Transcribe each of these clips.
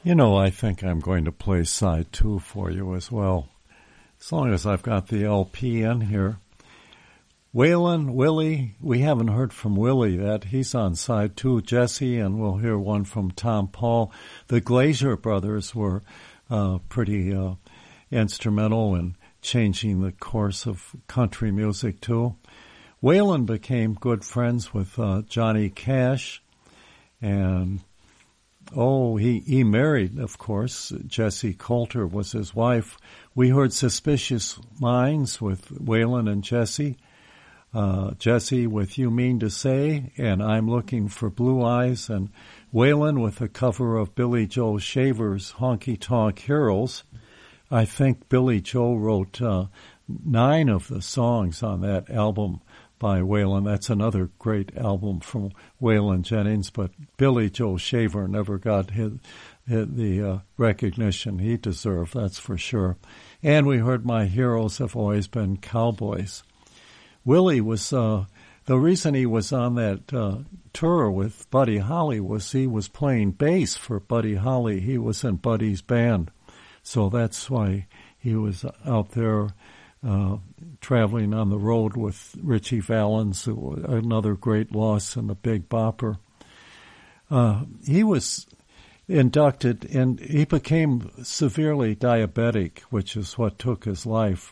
I think I'm going to play side 2 for you as well, as long as I've got the LP in here. Waylon, Willie, we haven't heard from Willie yet. He's on side 2. Jesse, and we'll hear one from Tom Paul. The Glazier brothers were pretty instrumental in changing the course of country music, too. Waylon became good friends with Johnny Cash, and he married, of course. Jessie Coulter was his wife. We heard Suspicious Minds with Waylon and Jessie. Jessie with You Mean to Say, and I'm Looking for Blue Eyes, and Waylon with a cover of Billy Joe Shaver's Honky Tonk Heroes. I think Billy Joe wrote 9 of the songs on that album by Waylon. That's another great album from Waylon Jennings, but Billy Joe Shaver never got the recognition he deserved, that's for sure. And we heard My Heroes Have Always Been Cowboys. Willie was, the reason he was on that tour with Buddy Holly was he was playing bass for Buddy Holly. He was in Buddy's band, so that's why he was out there traveling on the road with Richie Valens, another great loss in the Big Bopper. He was inducted, and he became severely diabetic, which is what took his life.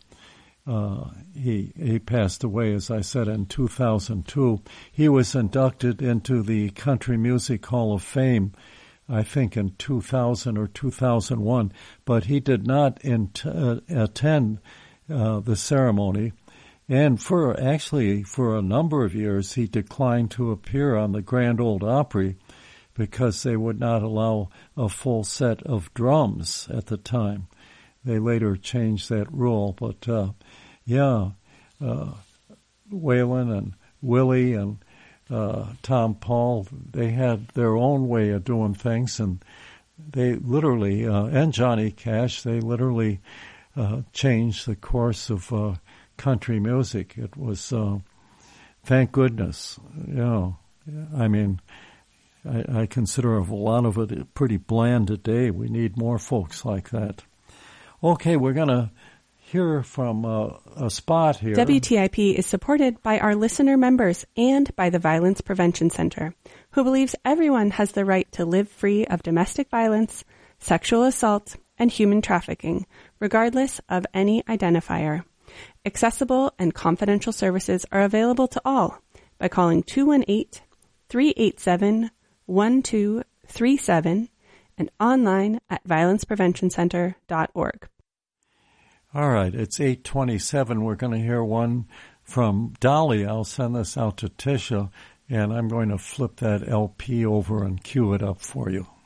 He passed away, as I said, in 2002. He was inducted into the Country Music Hall of Fame, I think in 2000 or 2001, but he did not attend the ceremony, and for a number of years he declined to appear on the Grand Ole Opry because they would not allow a full set of drums at the time. They later changed that rule, but Waylon and Willie and Tom Paul, they had their own way of doing things, and they literally, and Johnny Cash, they literally changed the course of country music. It was, thank goodness. I mean, I consider a lot of it pretty bland today. We need more folks like that. Okay, we're going to hear from a spot here. WTIP is supported by our listener members and by the Violence Prevention Center, who believes everyone has the right to live free of domestic violence, sexual assault, and human trafficking, regardless of any identifier. Accessible and confidential services are available to all by calling 218-387-1237 and online at violencepreventioncenter.org. All right, it's 8:27. We're going to hear one from Dolly. I'll send this out to Tisha, and I'm going to flip that LP over and cue it up for you.